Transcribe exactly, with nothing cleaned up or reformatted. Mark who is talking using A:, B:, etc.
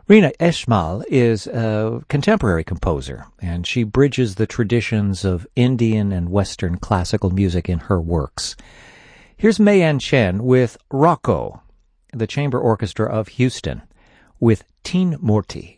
A: Rina Esmail is a contemporary composer, and she bridges the traditions of Indian and Western classical music in her works. Here's Mei-An Chen with Rocco, the Chamber Orchestra of Houston, with Teen Murti.